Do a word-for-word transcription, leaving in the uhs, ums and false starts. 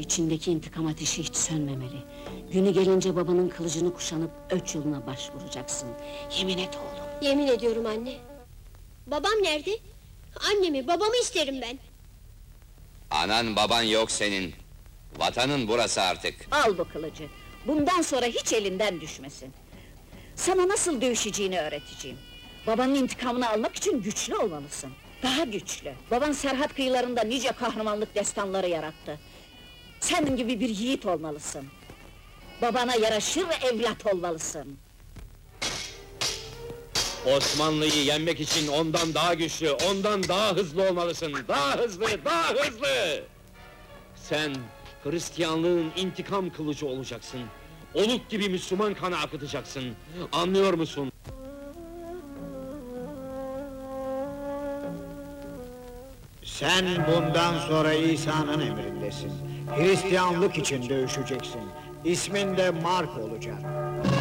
İçindeki intikam ateşi hiç sönmemeli. Günü gelince babanın kılıcını kuşanıp öç yoluna başvuracaksın. Yemin et oğlum. Yemin ediyorum anne. Babam nerede? Annemi, babamı isterim ben. Anan baban yok senin. Vatanın burası artık. Al bu kılıcı. Bundan sonra hiç elinden düşmesin. Sana nasıl dövüşeceğini öğreteceğim. Babanın intikamını almak için güçlü olmalısın. Daha güçlü. Baban Serhat kıyılarında nice kahramanlık destanları yarattı. Senin gibi bir yiğit olmalısın. Babana yaraşır evlat olmalısın. Osmanlı'yı yenmek için ondan daha güçlü, ondan daha hızlı olmalısın. Daha hızlı, daha hızlı! Sen, Hristiyanlığın intikam kılıcı olacaksın. Oluk gibi Müslüman kanı akıtacaksın. Anlıyor musun? Sen bundan sonra İsa'nın emrindesin. Hristiyanlık için dövüşeceksin. İsmin de Mark olacak.